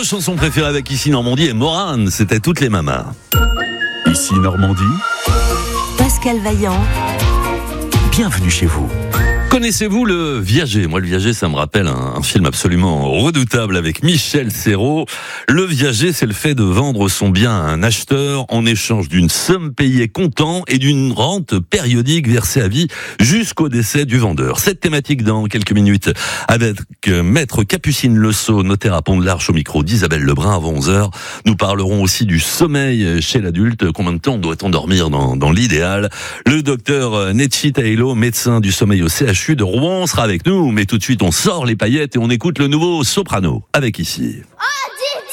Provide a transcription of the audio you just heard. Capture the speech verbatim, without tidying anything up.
Vos chansons préférées avec Ici Normandie et Morane, c'était Toutes les mamas. Ici Normandie, Pascal Vaillant, bienvenue chez vous. Connaissez-vous Le Viager ? Moi, Le Viager, ça me rappelle un, un film absolument redoutable avec Michel Serrault. Le Viager, c'est le fait de vendre son bien à un acheteur en échange d'une somme payée comptant et d'une rente périodique versée à vie jusqu'au décès du vendeur. Cette thématique dans quelques minutes avec Maître Capucine Lesaut, notaire à Pont-de-l'Arche, au micro d'Isabelle Lebrun avant onze heures. Nous parlerons aussi du sommeil chez l'adulte. Combien de temps doit-on dormir dans, dans l'idéal ? Le docteur Netchi Taïlo, médecin du sommeil au C H U de Rouen, sera avec nous, mais tout de suite on sort les paillettes et on écoute le nouveau Soprano avec Ici. Oh